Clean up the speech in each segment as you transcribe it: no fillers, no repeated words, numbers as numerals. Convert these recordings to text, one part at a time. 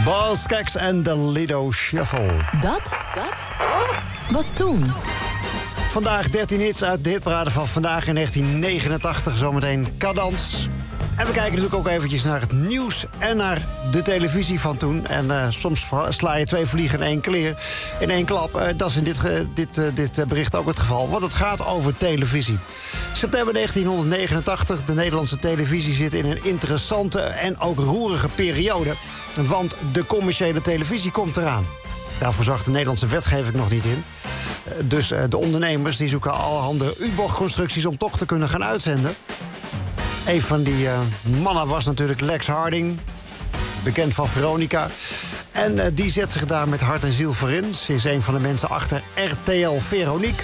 Boz Scaggs en de Lido Shuffle. Dat was toen. Vandaag 13 hits uit de hitparade van vandaag in 1989. Zometeen Cadans. En we kijken natuurlijk ook eventjes naar het nieuws en naar de televisie van toen. En soms sla je 2 vliegen in één klap. Dat is in dit bericht ook het geval. Want het gaat over televisie. September 1989. De Nederlandse televisie zit in een interessante en ook roerige periode. Want de commerciële televisie komt eraan. Daarvoor zag de Nederlandse wetgeving nog niet in. Dus de ondernemers die zoeken allerhande U-bochtconstructies om toch te kunnen gaan uitzenden. Een van die mannen was natuurlijk Lex Harding, bekend van Veronica. En die zet zich daar met hart en ziel voor in. Ze is een van de mensen achter RTL Veronique.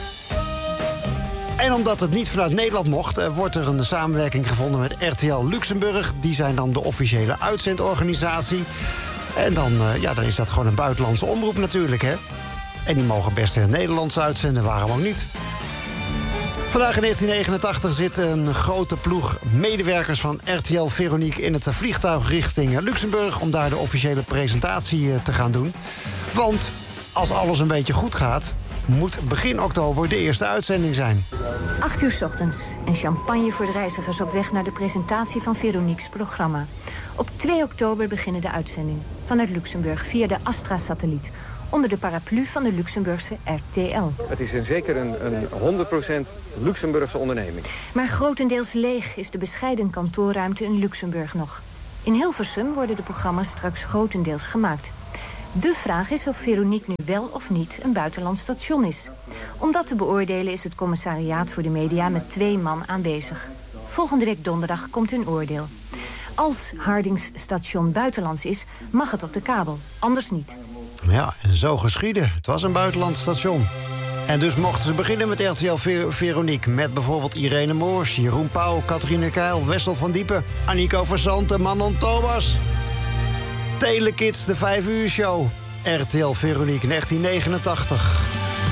En omdat het niet vanuit Nederland mocht, wordt er een samenwerking gevonden met RTL Luxemburg. Die zijn dan de officiële uitzendorganisatie. En dan is dat gewoon een buitenlandse omroep natuurlijk, hè. En die mogen best in het Nederlands uitzenden, waarom ook niet. Vandaag in 1989 zit een grote ploeg medewerkers van RTL Veronique in het vliegtuig richting Luxemburg om daar de officiële presentatie te gaan doen. Want als alles een beetje goed gaat, moet begin oktober de eerste uitzending zijn. 8 uur 's ochtends en champagne voor de reizigers op weg naar de presentatie van Veronique's programma. Op 2 oktober beginnen de uitzending vanuit Luxemburg via de Astra-satelliet, onder de paraplu van de Luxemburgse RTL. Het is zeker een 100% Luxemburgse onderneming. Maar grotendeels leeg is de bescheiden kantoorruimte in Luxemburg nog. In Hilversum worden de programma's straks grotendeels gemaakt. De vraag is of Veronique nu wel of niet een buitenlands station is. Om dat te beoordelen is het commissariaat voor de media met 2 man aanwezig. Volgende week donderdag komt hun oordeel. Als Hardings station buitenlands is, mag het op de kabel, anders niet. Ja, en zo geschiedde. Het was een buitenlands station. En dus mochten ze beginnen met RTL Veronique. Met bijvoorbeeld Irene Moors, Jeroen Pauw, Catharine Keil, Wessel van Diepen, Annico Verzanten, Manon Thomas. Telekids, de 5 uur show. RTL Veronique 1989.